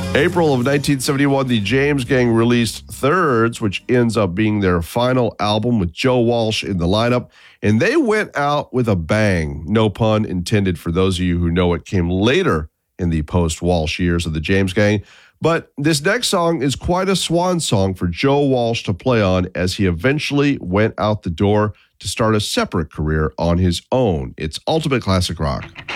April of 1971, the James Gang released Thirds, which ends up being their final album with Joe Walsh in the lineup. And they went out with a bang. No pun intended for those of you who know it came later in the post-Walsh years of the James Gang. But this next song is quite a swan song for Joe Walsh to play on as he eventually went out the door to start a separate career on his own. It's Ultimate Classic Rock.